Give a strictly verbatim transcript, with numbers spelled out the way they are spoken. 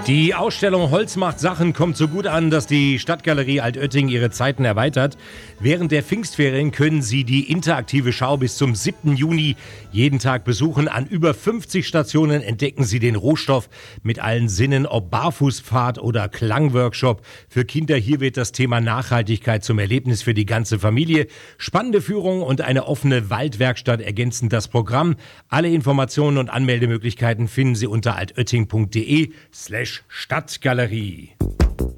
Die Ausstellung Holz macht Sachen kommt so gut an, dass die Stadtgalerie Altötting ihre Zeiten erweitert. Während der Pfingstferien können Sie die interaktive Schau bis zum siebten Juni jeden Tag besuchen. An über fünfzig Stationen entdecken Sie den Rohstoff mit allen Sinnen, ob Barfußpfad oder Klangworkshop. Für Kinder hier wird das Thema Nachhaltigkeit zum Erlebnis für die ganze Familie. Spannende Führung und eine offene Waldwerkstatt ergänzen das Programm. Alle Informationen und Anmeldemöglichkeiten finden Sie unter altötting punkt de slash Stadtgalerie.